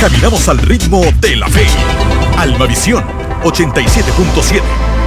Caminamos al ritmo de la fe. Almavisión 87.7.